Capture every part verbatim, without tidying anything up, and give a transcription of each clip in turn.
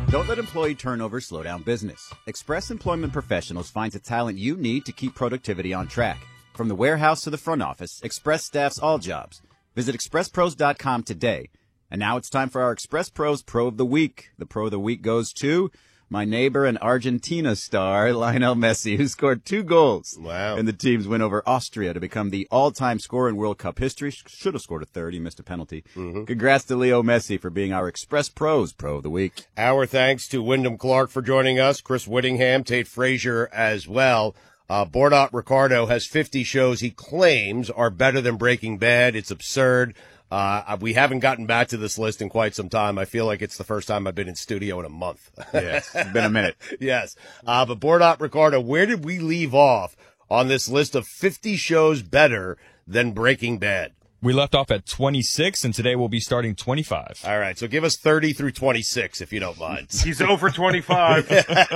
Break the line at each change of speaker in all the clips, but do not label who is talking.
Don't let employee turnover slow down business. Express Employment Professionals finds the talent you need to keep productivity on track. From the warehouse to the front office, Express staffs all jobs. Visit express pros dot com today. And now it's time for our Express Pros Pro of the Week. The Pro of the Week goes to my neighbor and Argentina star, Lionel Messi, who scored two goals
wow.
in the team's win over Austria to become the all-time scorer in World Cup history. Should have scored a third. He missed a penalty.
Mm-hmm.
Congrats to Leo Messi for being our Express Pros Pro of the Week.
Our thanks to Wyndham Clark for joining us, Chris Whittingham, Tate Frazier as well. Uh, Bordot Ricardo has fifty shows he claims are better than Breaking Bad. It's absurd. Uh, we haven't gotten back to this list in quite some time. I feel like it's the first time I've been in studio in a month.
Yes, it's been a minute.
Yes. Uh, but Bordot Ricardo, where did we leave off on this list of fifty shows better than Breaking Bad?
We left off at twenty-six, and today we'll be starting twenty-five.
All right, so give us thirty through twenty-six, if you don't mind.
He's over twenty-five.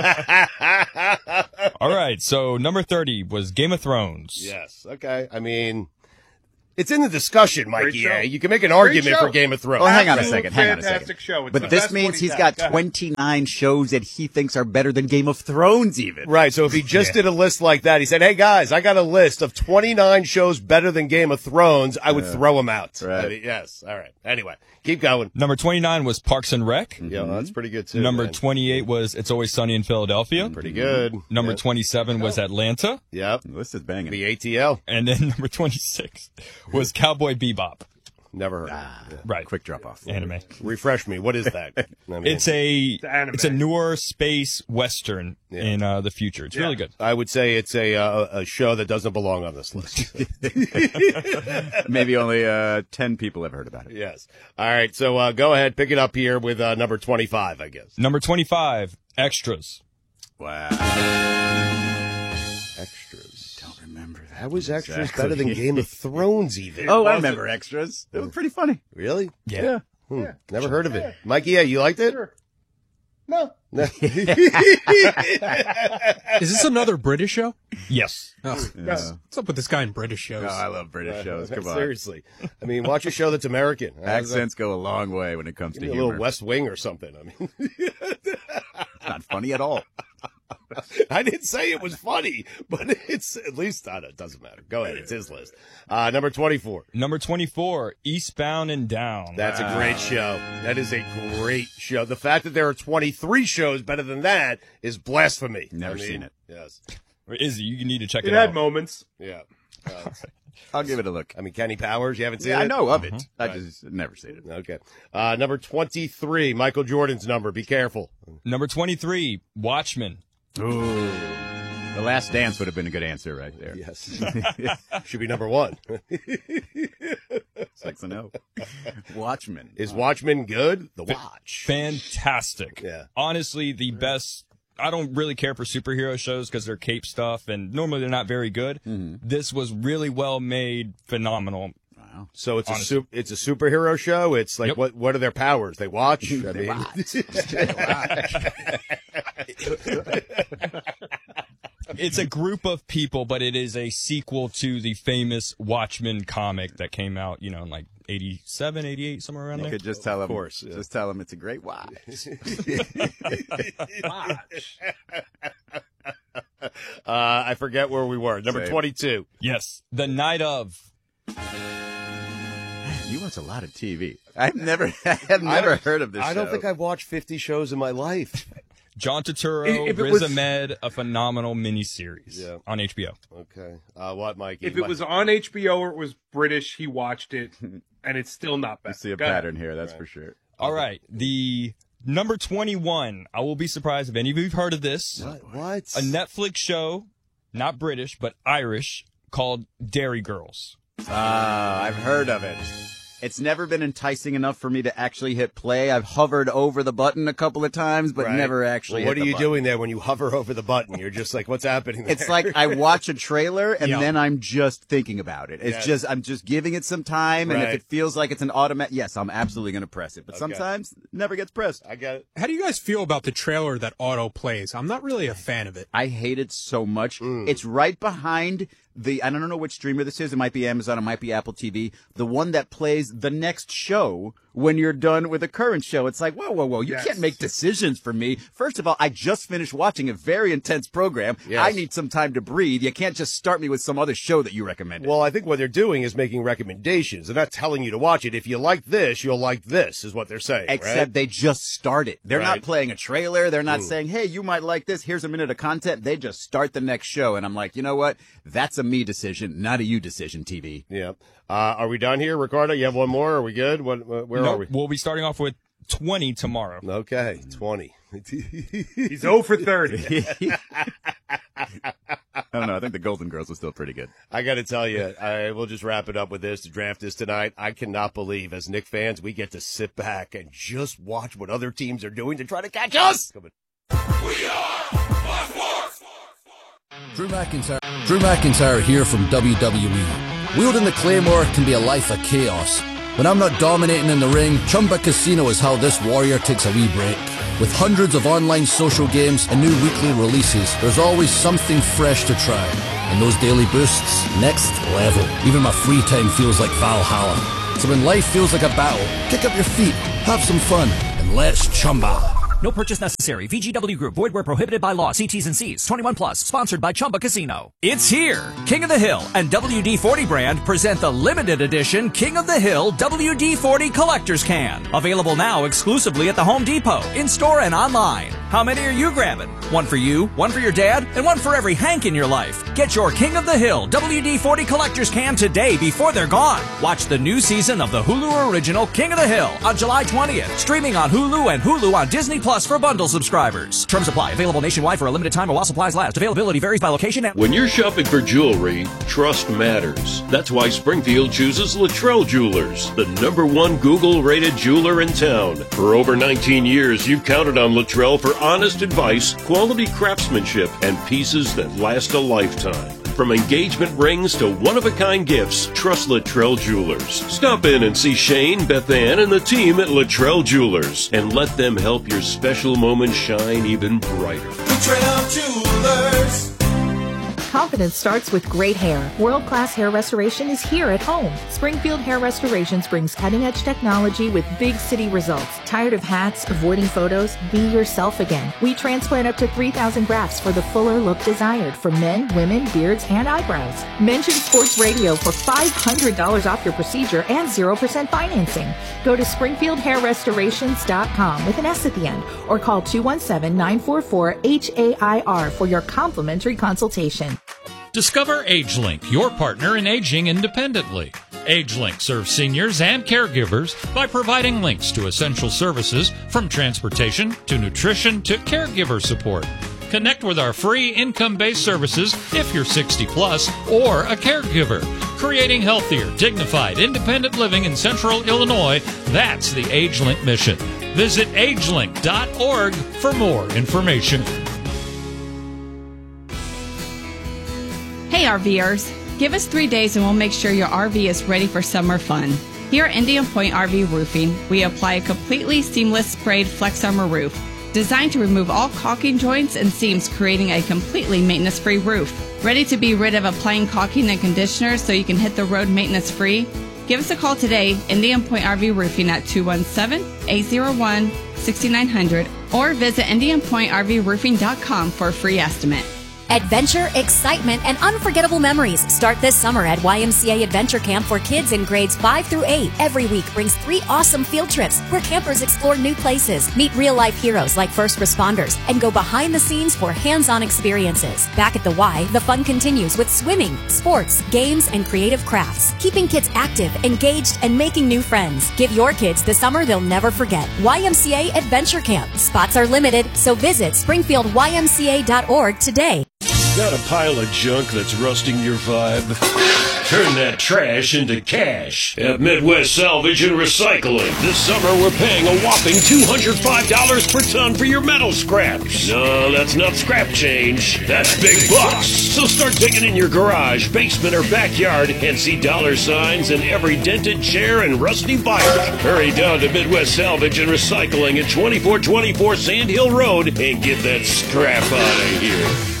All right, so number thirty was Game of Thrones.
Yes, okay. I mean, it's in the discussion, Mikey. Yeah, you can make an
Great
argument
show.
for Game of Thrones.
Oh, hang on a
Absolute
second. Hang on a
fantastic
second.
show. It's
But
the
this
best
means
one
he's
had.
got
Go ahead.
twenty-nine shows that he thinks are better than Game of Thrones even.
Right, so if he just did a list like that, he said, hey, guys, I got a list of twenty-nine shows better than Game of Thrones, I would
Yeah.
throw them out.
Right.
I mean, yes, all right. Anyway, keep going.
Number twenty-nine was Parks and Rec.
Yeah, well, that's pretty good, too.
Number
man.
twenty-eight was It's Always Sunny in Philadelphia.
Pretty good.
Number
Yep.
twenty-seven was Atlanta.
Yep.
The list is banging.
The A T L.
And then number twenty-six was Cowboy Bebop.
Never heard
Ah,
of it.
Right.
Quick drop off.
Anime.
Refresh me. What is that? I mean,
It's a
anime.
it's a newer space western
Yeah.
in uh, the future. It's
Yeah.
really good.
I would say it's a uh, a show that doesn't belong on this list.
Maybe only uh, ten people have heard about it.
Yes. All right, so uh, go ahead, pick it up here with uh, number twenty-five, I guess.
Number twenty-five, Extras.
Wow.
Extras.
Don't remember that.
How was Extras
exactly.
better than Game of Thrones, even?
Oh, I
was
remember Extras. It was pretty funny.
Really?
Yeah.
Hmm. Never heard of it. Mikey, yeah, you liked it?
Sure. No.
No.
Is this another British show?
Yes.
Oh,
Yeah.
what's up with this guy in British shows?
No, I love British shows. Come on.
Seriously. I mean, watch a show that's American.
Accents go a long way when it comes
Give
to
me a
humor.
little West Wing or something. I mean,
Not funny at all.
I didn't say it was funny, but it's at least, I don't know, it doesn't matter. Go ahead. It's his list. Uh, number twenty-four.
Number twenty-four, Eastbound and Down.
That's a great show. That is a great show. The fact that there are twenty-three shows better than that is blasphemy.
Never
I mean,
seen it.
Yes.
Izzy, you need to check it,
It had
out.
moments.
Yeah. Uh,
I'll give it a look.
I mean, Kenny Powers, you haven't seen
Yeah,
it?
I know of it. I
Right.
just never seen it.
Okay. Uh, number twenty-three, Michael Jordan's number. Be careful.
Number twenty-three, Watchmen.
Ooh. The Last Dance would have been a good answer right there.
Yes. Should be number one.
Six and oh. Watchmen.
Is Watchmen good? The Watch.
Fantastic.
Yeah.
Honestly, the best. I don't really care for superhero shows because they're cape stuff, and normally they're not very good. This was really well made, phenomenal.
Wow.
So it's a
Honestly.
su- it's a superhero show. It's like
Yep.
what what are their powers? They watch. I mean,
It's a group of people, but it is a sequel to the famous Watchmen comic that came out, you know, in like eighty-seven, eighty-eight, somewhere around
You
there.
could just tell him.
course, yeah.
Just tell him it's a great watch.
uh, I forget where we were. Number
Same.
twenty-two.
Yes, The Night of.
You watch a lot of T V. I've never, I've never heard of this.
I don't
show.
think I've watched fifty shows in my life.
John Turturro,
If it
Riz
was-
Ahmed, a phenomenal miniseries
Yeah.
on H B O.
Okay. Uh, what, Mikey?
If it was on H B O or it was British, he watched it, and it's still not
I
bad.
see a
Go ahead.
pattern here. That's for sure.
All right, the number twenty-one. I will be surprised if any of you have heard of this.
What? What?
A Netflix show, not British, but Irish, called Dairy Girls.
Ah, I've heard of it. It's never been enticing enough for me to actually hit play. I've hovered over the button a couple of times, but
Right.
never actually
Well, what
hit
are
the
you
button.
doing there when you hover over the button? You're just like, what's happening there?
It's like I watch a trailer and
Yeah.
then I'm just thinking about it. It's
Yes.
just, I'm just giving it some time. And
Right.
if it feels like it's an automatic, yes, I'm absolutely going to press it. But
Okay.
sometimes it never gets pressed.
I got it.
How do you guys feel about the trailer that auto plays? I'm not really a fan of it.
I hate it so much.
Mm.
It's right behind the, I don't know which streamer this is. It might be Amazon. It might be Apple T V. The one that plays the next show when you're done with a current show. It's like, whoa, whoa, whoa, you
Yes.
can't make decisions for me. First of all, I just finished watching a very intense program.
Yes.
I need some time to breathe. You can't just start me with some other show that you recommended.
Well, I think what they're doing is making recommendations. They're not telling you to watch it. If you like this, you'll like this, is what they're saying.
Except
right?
they just start it. They're
Right.
not playing a trailer. They're not
Mm.
saying, hey, you might like this. Here's a minute of content. They just start the next show. And I'm like, you know what? That's a me decision, not a you decision, T V.
Yeah. Uh, are we done here, Ricardo? You have one more? Are we good? What, where
No,
are we?
we'll be starting off with twenty tomorrow.
Okay, twenty.
He's zero for thirty.
I don't know. I think the Golden Girls was still pretty good.
I got to tell you, I will just wrap it up with this. The draft is tonight. I cannot believe, as Knicks fans, we get to sit back and just watch what other teams are doing to try to catch us.
Drew McIntyre. Drew McIntyre here from W W E. Wielding the Claymore can be a life of chaos. When I'm not dominating in the ring, Chumba Casino is how this warrior takes a wee break. With hundreds of online social games and new weekly releases, there's always something fresh to try. And those daily boosts, next level. Even my free time feels like Valhalla. So when life feels like a battle, kick up your feet, have some fun, and let's chumba.
No purchase necessary. V G W Group. Void where prohibited by law. See T's and C's. twenty-one plus. Sponsored by Chumba Casino. It's here. King of the Hill and W D forty brand present the limited edition King of the Hill W D forty Collector's Can. Available now exclusively at the Home Depot, in-store and online. How many are you grabbing? One for you, one for your dad, and one for every Hank in your life. Get your King of the Hill W D forty Collector's Can today before they're gone. Watch the new season of the Hulu original King of the Hill on July twentieth. Streaming on Hulu and Hulu on Disney Plus for bundle subscribers. Terms apply. Available nationwide for a limited time while supplies last. Availability varies by location. And-
when you're shopping for jewelry, trust matters. That's why Springfield chooses Luttrell Jewelers, the number one Google-rated jeweler in town. For over nineteen years, you've counted on Luttrell for honest advice, quality craftsmanship, and pieces that last a lifetime. From engagement rings to one-of-a-kind gifts, trust Luttrell Jewelers. Stop in and see Shane, Beth Ann, and the team at Luttrell Jewelers, and let them help your special moments shine even brighter.
Luttrell Jewelers.
Confidence starts with great hair. World-class hair restoration is here at home. Springfield Hair Restorations brings cutting-edge technology with big city results. Tired of hats, avoiding photos? Be yourself again. We transplant up to three thousand grafts for the fuller look desired for men, women, beards, and eyebrows. Mention Sports Radio for five hundred dollars off your procedure and zero percent financing. Go to springfield hair restorations dot com with an S at the end or call two one seven, nine four four, H A I R for your complimentary consultation.
Discover AgeLink, your partner in aging independently. AgeLink serves seniors and caregivers by providing links to essential services from transportation to nutrition to caregiver support. Connect with our free income-based services if you're sixty plus or a caregiver. Creating healthier, dignified, independent living in Central Illinois, that's the AgeLink mission. Visit age link dot org for more information.
Hey RVers, give us three days and we'll make sure your R V is ready for summer fun. Here at Indian Point R V Roofing, we apply a completely seamless sprayed Flex Armor roof, designed to remove all caulking joints and seams, creating a completely maintenance-free roof. Ready to be rid of applying caulking and conditioner so you can hit the road maintenance-free? Give us a call today, Indian Point R V Roofing at two one seven, eight zero one, six nine zero zero or visit indian point r v roofing dot com for a free estimate.
Adventure, excitement, and unforgettable memories start this summer at Y M C A Adventure Camp for kids in grades five through eight. Every week brings three awesome field trips where campers explore new places, meet real-life heroes like first responders, and go behind the scenes for hands-on experiences. Back at the Y, the fun continues with swimming, sports, games, and creative crafts, keeping kids active, engaged, and making new friends. Give your kids the summer they'll never forget. Y M C A Adventure Camp. Spots are limited, so visit springfield y m c a dot org today.
Got a pile of junk that's rusting your vibe? Turn that trash into cash at Midwest Salvage and Recycling. This summer we're paying a whopping two hundred five dollars per ton for your metal scraps. No, that's not scrap change. That's big bucks. So start digging in your garage, basement, or backyard and see dollar signs in every dented chair and rusty bike. Hurry down to Midwest Salvage and Recycling at twenty-four twenty-four Sand Hill Road and get that scrap out of here.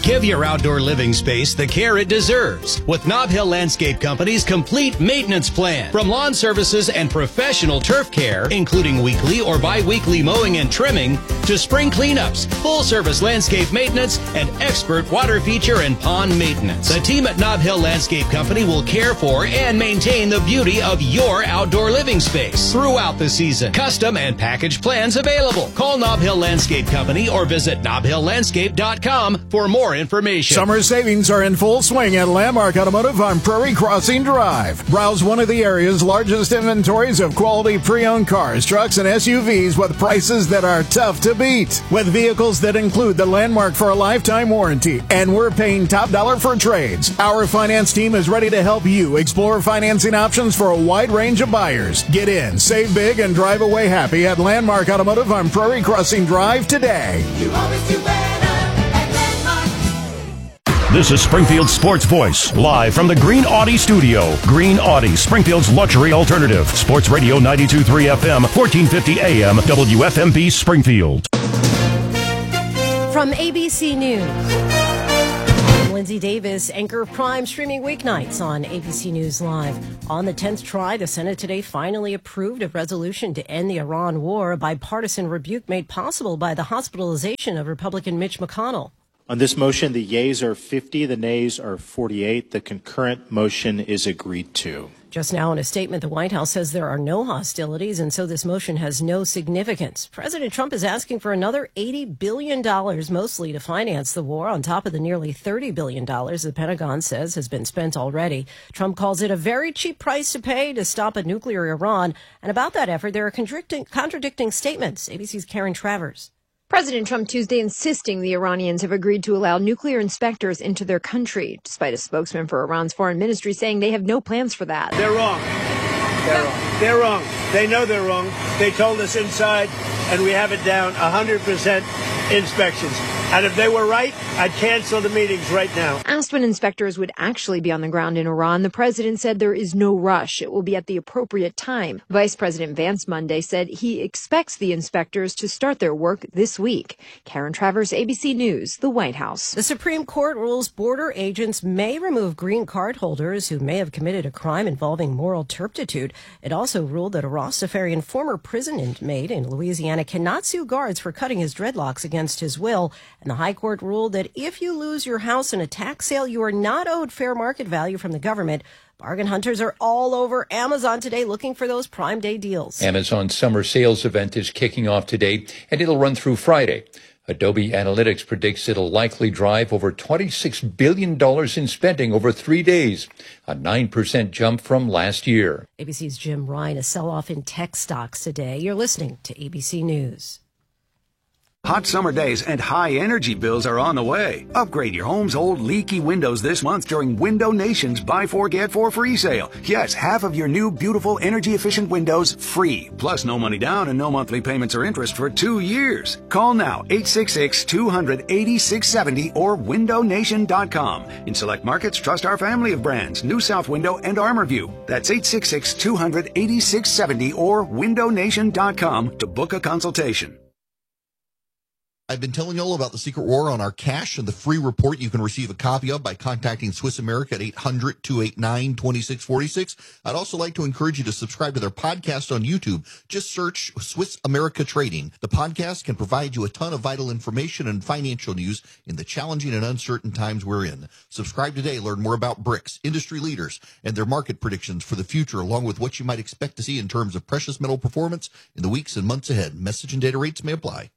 Give your outdoor living space the care it deserves with Nob Hill Landscape Company's complete maintenance plan. From lawn services and professional turf care, including weekly or bi-weekly mowing and trimming, to spring cleanups, full-service landscape maintenance, and expert water feature and pond maintenance. The team at Nob Hill Landscape Company will care for and maintain the beauty of your outdoor living space throughout the season. Custom and package plans available. Call Nob Hill Landscape Company or visit nob hill landscape dot com for more information.
Summer savings are in full swing at Landmark Automotive on Prairie Crossing Drive. Browse one of the area's largest inventories of quality pre-owned cars, trucks, and S U Vs with prices that are tough to beat. With vehicles that include the Landmark for a lifetime warranty, and we're paying top dollar for trades. Our finance team is ready to help you explore financing options for a wide range of buyers. Get in, save big, and drive away happy at Landmark Automotive on Prairie Crossing Drive today.
You always do better at Landmark.
This is Springfield's Sports Voice, live from the Green Audi studio. Green Audi, Springfield's luxury alternative. Sports Radio ninety-two point three F M, fourteen fifty A M, W F M B Springfield.
From A B C News, I'm Lindsay Davis, anchor of Prime, streaming weeknights on A B C News Live. On the tenth try, the Senate today finally approved a resolution to end the Iran war, a bipartisan rebuke made possible by the hospitalization of Republican Mitch McConnell.
On this motion, the yeas are fifty, the nays are forty-eight. The concurrent motion is agreed to.
Just now in a statement, the White House says there are no hostilities, and so this motion has no significance. President Trump is asking for another eighty billion dollars, mostly to finance the war, on top of the nearly thirty billion dollars the Pentagon says has been spent already. Trump calls it a very cheap price to pay to stop a nuclear Iran. And about that effort, there are contradicting, contradicting statements. A B C's Karen Travers.
President Trump Tuesday insisting the Iranians have agreed to allow nuclear inspectors into their country, despite a spokesman for Iran's foreign ministry saying they have no plans for that.
They're wrong. They're wrong. They're wrong. They know they're wrong. They told us inside, and we have it down, one hundred percent inspections. And if they were right, I'd cancel the meetings right now.
Asked when inspectors would actually be on the ground in Iran, the president said there is no rush. It will be at the appropriate time. Vice President Vance Monday said he expects the inspectors to start their work this week. Karen Travers, A B C News, the White House.
The Supreme Court rules border agents may remove green card holders who may have committed a crime involving moral turpitude. It also ruled that a Rastafarian former prison inmate in Louisiana cannot sue guards for cutting his dreadlocks against his will. And the High Court ruled that if you lose your house in a tax sale, you are not owed fair market value from the government. Bargain hunters are all over Amazon today looking for those Prime Day deals.
Amazon's summer sales event is kicking off today, and it'll run through Friday. Adobe Analytics predicts it'll likely drive over twenty-six billion dollars in spending over three days, a nine percent jump from last year.
A B C's Jim Ryan, a sell-off in tech stocks today. You're listening to A B C News.
Hot summer days and high energy bills are on the way. Upgrade your home's old leaky windows this month during Window Nation's Buy Four Get Four free sale. Yes, half of your new beautiful energy efficient windows free. Plus no money down and no monthly payments or interest for two years. Call now eight six six, two hundred, eighty-six seventy or window nation dot com. In select markets, trust our family of brands, New South Window and ArmorView. That's eight six six, two hundred, eighty-six seventy or window nation dot com to book a consultation.
I've been telling you all about the secret war on our cash and the free report you can receive a copy of by contacting Swiss America at eight hundred, two eight nine, two six four six. I'd also like to encourage you to subscribe to their podcast on YouTube. Just search Swiss America Trading. The podcast can provide you a ton of vital information and financial news in the challenging and uncertain times we're in. Subscribe today. Learn more about BRICS, industry leaders, and their market predictions for the future, along with what you might expect to see in terms of precious metal performance in the weeks and months ahead. Message and data rates may apply.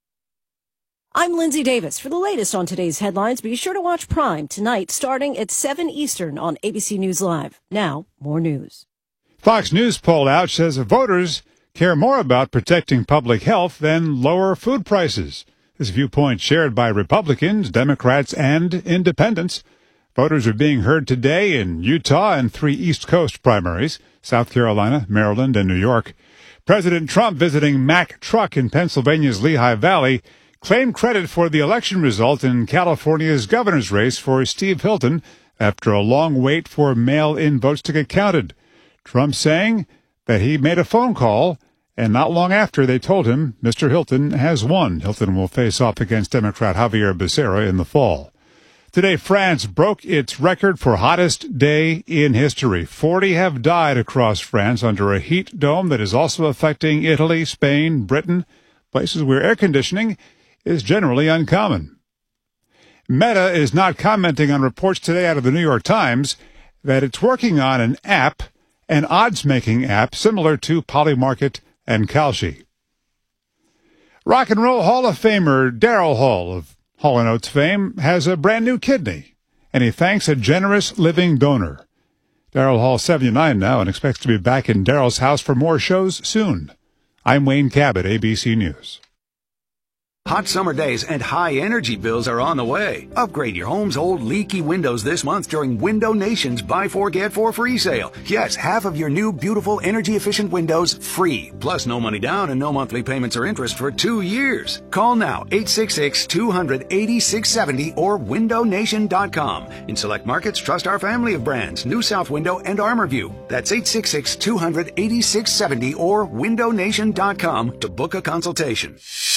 I'm Lindsay Davis. For the latest on today's headlines, be sure to watch Prime tonight starting at seven Eastern on A B C News Live. Now, more news.
Fox News poll out says voters care more about protecting public health than lower food prices. This viewpoint shared by Republicans, Democrats, and independents. Voters are being heard today in Utah and three East Coast primaries, South Carolina, Maryland, and New York. President Trump visiting Mack Truck in Pennsylvania's Lehigh Valley claimed credit for the election result in California's governor's race for Steve Hilton after a long wait for mail-in votes to get counted. Trump saying that he made a phone call, and not long after they told him Mister Hilton has won. Hilton will face off against Democrat Javier Becerra in the fall. Today, France broke its record for hottest day in history. forty have died across France under a heat dome that is also affecting Italy, Spain, Britain, places where air conditioning is generally uncommon. Meta is not commenting on reports today out of the New York Times that it's working on an app, an odds-making app similar to Polymarket and Kalshi. Rock and Roll Hall of Famer Daryl Hall of Hall and Oates fame has a brand new kidney, and he thanks a generous living donor. Daryl Hall, seventy-nine now, and expects to be back in Daryl's house for more shows soon. I'm Wayne Cabot, A B C News.
Hot summer days and high energy bills are on the way. Upgrade your home's old leaky windows this month during Window Nation's Buy Four Get Four free sale. Yes, half of your new beautiful energy efficient windows free. Plus no money down and no monthly payments or interest for two years. Call now eight six six, two hundred, eighty-six seventy or window nation dot com. In select markets, trust our family of brands, New South Window and Armorview. That's eight six six, two hundred, eighty-six seventy or window nation dot com to book a consultation.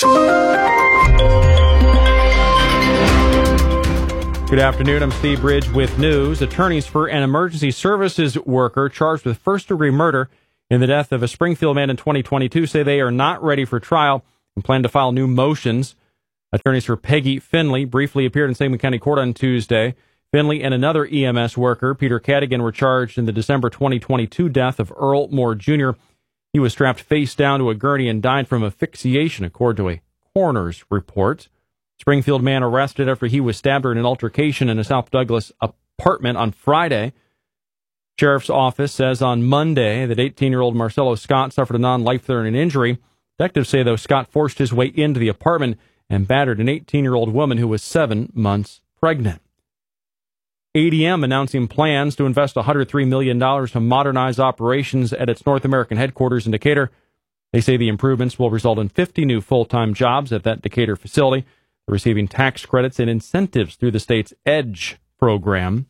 Good afternoon. I'm Steve Bridge with news. Attorneys for an emergency services worker charged with first-degree murder in the death of a Springfield man in twenty twenty-two say they are not ready for trial and plan to file new motions. Attorneys for Peggy Finley briefly appeared in Sangamon County Court on Tuesday. Finley and another E M S worker, Peter Cadigan, were charged in the December twenty twenty-two death of Earl Moore Junior He was strapped face down to a gurney and died from asphyxiation, according to a coroner's report. Springfield man arrested after he was stabbed in an altercation in a South Douglas apartment on Friday. Sheriff's office says on Monday that eighteen-year-old Marcelo Scott suffered a non-life-threatening injury. Detectives say, though, Scott forced his way into the apartment and battered an eighteen-year-old woman who was seven months pregnant. A D M announcing plans to invest one hundred three million dollars to modernize operations at its North American headquarters in Decatur. They say the improvements will result in fifty new full-time jobs at that Decatur facility, receiving tax credits and incentives through the state's EDGE program.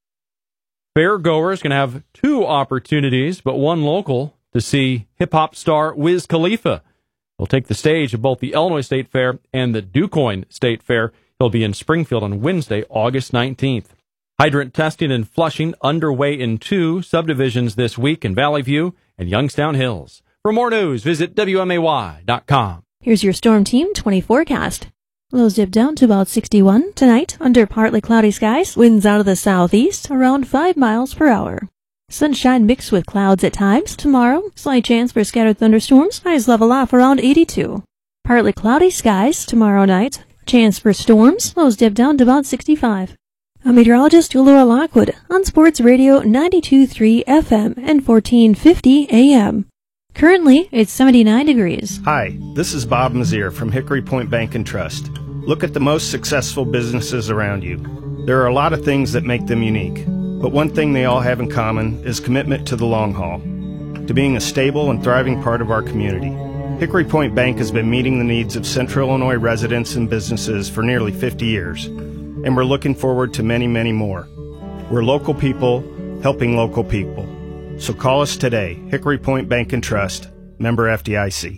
Fairgoers can have two opportunities, but one local, to see hip-hop star Wiz Khalifa. He'll take the stage at both the Illinois State Fair and the DuQuoin State Fair. He'll be in Springfield on Wednesday, August nineteenth. Hydrant testing in Flushing underway in two subdivisions this week in Valley View and Youngstown Hills. For more news, visit W M A Y dot com.
Here's your Storm Team twenty forecast. Lows dip down to about sixty-one tonight under partly cloudy skies. Winds out of the southeast around five miles per hour. Sunshine mixed with clouds at times. Tomorrow, slight chance for scattered thunderstorms. Highs level off around eighty-two. Partly cloudy skies tomorrow night. Chance for storms. Lows dip down to about sixty-five. I'm meteorologist Laura Lockwood on Sports Radio ninety-two point three F M and fourteen fifty A M. Currently, it's seventy-nine degrees.
Hi, this is Bob Mazier from Hickory Point Bank and Trust. Look at the most successful businesses around you. There are a lot of things that make them unique, but one thing they all have in common is commitment to the long haul, to being a stable and thriving part of our community. Hickory Point Bank has been meeting the needs of Central Illinois residents and businesses for nearly fifty years, and we're looking forward to many, many more. We're local people helping local people. So call us today, Hickory Point Bank and Trust, member F D I C.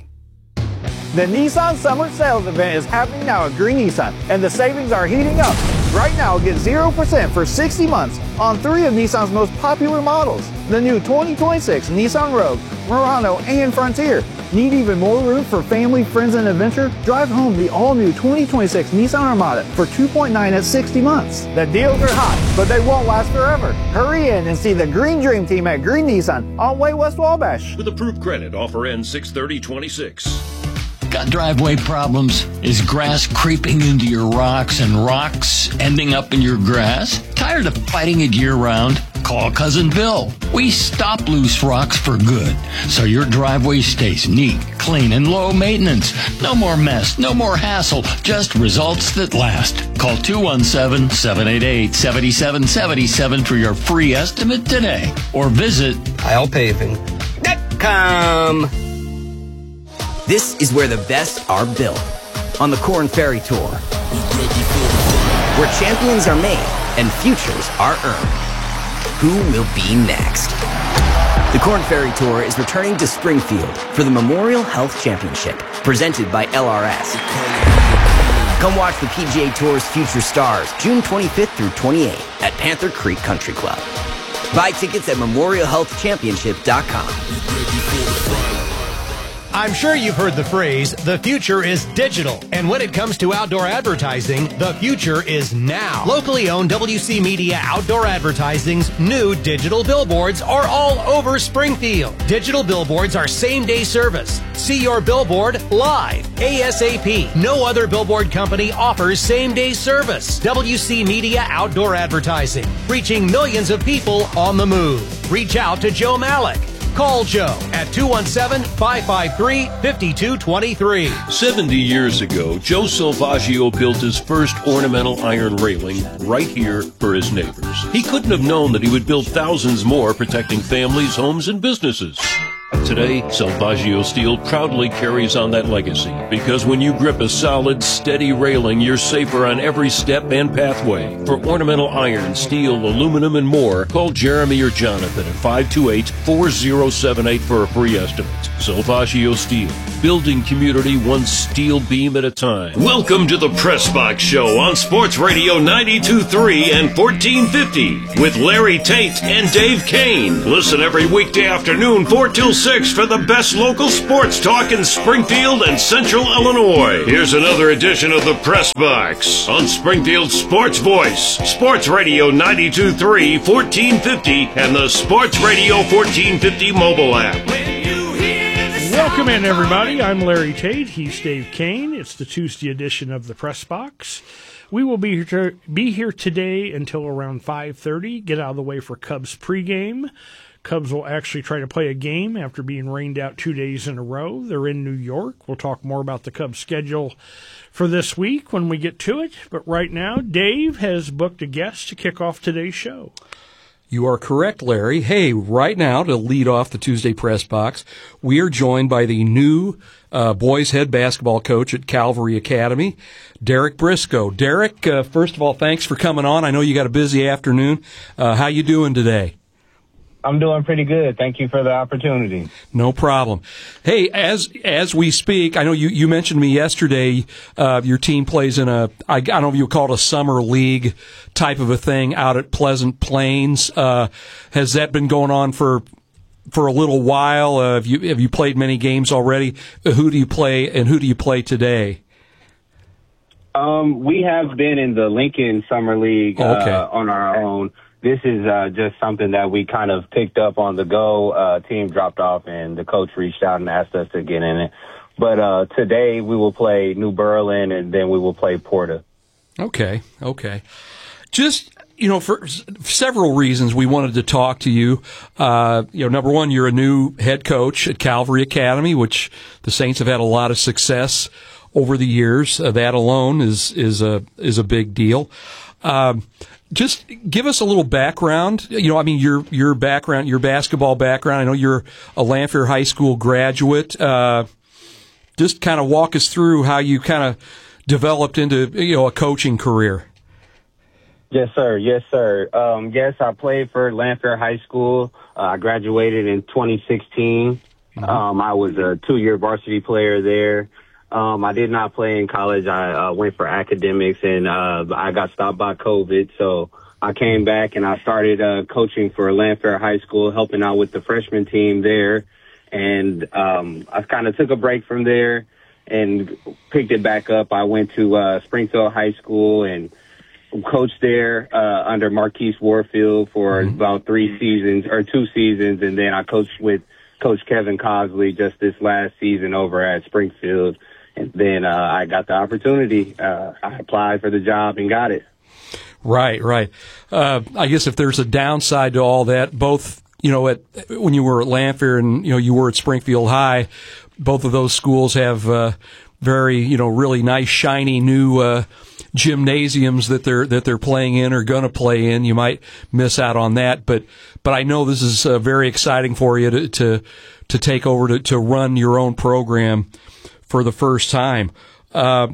The Nissan Summer Sales Event is happening now at Green Nissan, and the savings are heating up. Right now, get zero percent for sixty months on three of Nissan's most popular models. The new twenty twenty-six Nissan Rogue, Murano, and Frontier. Need even more room for family, friends, and adventure? Drive home the all-new twenty twenty-six Nissan Armada for two point nine at sixty months. The deals are hot, but they won't last forever. Hurry in and see the Green Dream Team at Green Nissan on Way West Wabash.
With approved credit, offer ends six thirty twenty-six.
Got driveway problems? Is grass creeping into your rocks and rocks ending up in your grass? Tired of fighting it year-round? Call Cousin Bill. We stop loose rocks for good, so your driveway stays neat, clean, and low maintenance. No more mess, no more hassle, just results that last. Call two one seven, seven eight eight, seven seven seven seven for your free estimate today, or visit
Kyle Paving dot com. This is where the best are built, on the Corn Ferry Tour, where champions are made and futures are earned. Who will be next? The Corn Ferry Tour is returning to Springfield for the Memorial Health Championship, presented by L R S. Come watch the P G A Tour's future stars June twenty-fifth through twenty-eighth at Panther Creek Country Club. Buy tickets at memorial health championship dot com.
I'm sure you've heard the phrase, the future is digital. And when it comes to outdoor advertising, the future is now. Locally owned W C Media Outdoor Advertising's new digital billboards are all over Springfield. Digital billboards are same-day service. See your billboard live, ASAP. No other billboard company offers same-day service. W C Media Outdoor Advertising, reaching millions of people on the move. Reach out to Joe Malik. Call Joe at two one seven, five five three, five two two three.
seventy years ago, Joe Salvaggio built his first ornamental iron railing right here for his neighbors. He couldn't have known that he would build thousands more protecting families, homes, and businesses. Today, Salvaggio Steel proudly carries on that legacy because when you grip a solid, steady railing, you're safer on every step and pathway. For ornamental iron, steel, aluminum, and more, call Jeremy or Jonathan at five two eight, four zero seven eight for a free estimate. Salvaggio Steel, building community one steel beam at a time. Welcome to the Press Box Show on Sports Radio ninety-two point three and fourteen fifty with Larry Tate and Dave Kane. Listen every weekday afternoon, four till six for the best local sports talk in Springfield and Central Illinois. Here's another edition of the Press Box on Springfield Sports Voice, Sports Radio ninety-two point three, fourteen fifty, and the Sports Radio fourteen fifty mobile app.
Welcome in, everybody. I'm Larry Tate. He's Dave Kane. It's the Tuesday edition of the Press Box. We will be here, to, be here today until around five thirty. Get out of the way for Cubs pregame. Cubs will actually try to play a game after being rained out two days in a row. They're in New York. We'll talk more about the Cubs schedule for this week when we get to it. But right now, Dave has booked a guest to kick off today's show.
You are correct, Larry. Hey, right now, to lead off the Tuesday Press Box, we are joined by the new uh, boys head basketball coach at Calvary Academy, Derek Briscoe. Derek, uh, first of all, thanks for coming on. I know you got a busy afternoon. Uh, how you doing today?
I'm doing pretty good. Thank you for the opportunity.
No problem. Hey, as as we speak, I know you, you mentioned to me yesterday uh, your team plays in a, I, I don't know if you would call it a summer league type of a thing out at Pleasant Plains. Uh, has that been going on for for a little while? Uh, have you have you played many games already? Who do you play and who do you play today?
Um, we have been in the Lincoln Summer League
oh, okay.
uh, on our own. This is uh, just something that we kind of picked up on the go. Uh, team dropped off, and the coach reached out and asked us to get in it. But uh, today we will play New Berlin, and then we will play Porta.
Okay, okay. Just, you know, for s- several reasons we wanted to talk to you. Uh, you know, number one, you're a new head coach at Calvary Academy, which the Saints have had a lot of success over the years. Uh, that alone is is a is a big deal. Um, Just give us a little background. You know, I mean, your your background, your basketball background. I know you're a Lanphier High School graduate. Uh, just kind of walk us through how you kind of developed into, you know, a coaching career.
Yes, sir. Yes, sir. Um, yes, I played for Lanphier High School. Uh, I graduated in twenty sixteen. Mm-hmm. Um, I was a two-year varsity player there. Um, I did not play in college. I uh, went for academics, and uh, I got stopped by COVID. So I came back, and I started uh, coaching for Lanphier High School, helping out with the freshman team there. And um, I kind of took a break from there and picked it back up. I went to uh, Springfield High School and coached there uh, under Marquise Warfield for mm-hmm. about three seasons or two seasons, and then I coached with Coach Kevin Cosley just this last season over at Springfield. And then uh, I got the opportunity. Uh, I applied for the job and got it.
Right, right. Uh, I guess if there's a downside to all that, both, you know, at when you were at Lanphier and, you know, you were at Springfield High, both of those schools have uh, very, you know, really nice, shiny new uh, gymnasiums that they're that they're playing in or going to play in. You might miss out on that, but but I know this is uh, very exciting for you to to, to take over to, to run your own program for the first time. Uh,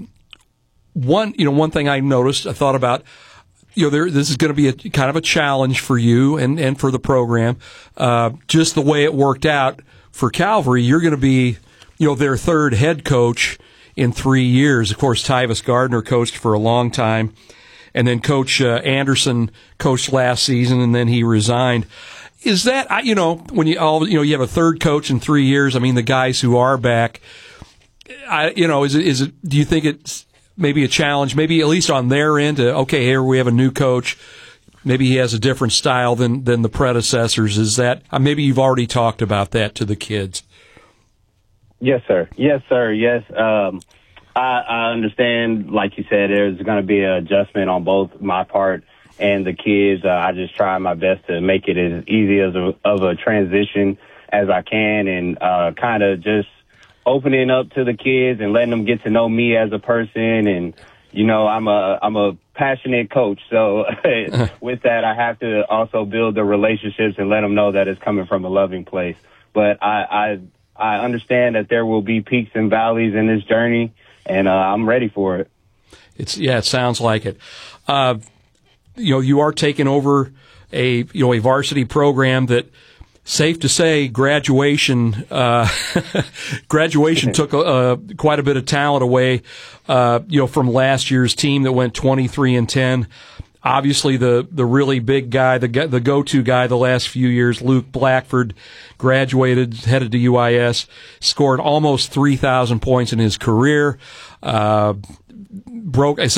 one, you know, one thing I noticed, I thought about, you know, there, this is going to be a kind of a challenge for you and, and for the program. Uh, just the way it worked out for Calvary, you're going to be, you know, their third head coach in three years. Of course, Tyvis Gardner coached for a long time, and then Coach uh, Anderson coached last season, and then he resigned. Is that, you know, when you all, you know, you have a third coach in three years, I mean, the guys who are back, I, you know, is it, is it, do you think it's maybe a challenge, maybe at least on their end to, okay, here we have a new coach, maybe he has a different style than, than the predecessors. Is that, uh, maybe you've already talked about that to the kids?
Yes, sir. Yes, sir. Yes. Um, I, I understand, like you said, there's going to be an adjustment on both my part and the kids. Uh, I just try my best to make it as easy as a, of a transition as I can, and uh, kind of just opening up to the kids and letting them get to know me as a person. And, you know, I'm a I'm a passionate coach, so with that, I have to also build the relationships and let them know that it's coming from a loving place. But I I, I understand that there will be peaks and valleys in this journey, and uh, I'm ready for it.
It's yeah, it sounds like it. Uh, you know, you are taking over a you know a varsity program that, safe to say, graduation uh, graduation took uh, quite a bit of talent away. Uh, you know, from last year's team that went twenty-three and ten. Obviously, the the really big guy, the the go-to guy the last few years, Luke Blackford, graduated, headed to U I S, scored almost three thousand points in his career. Uh, broke.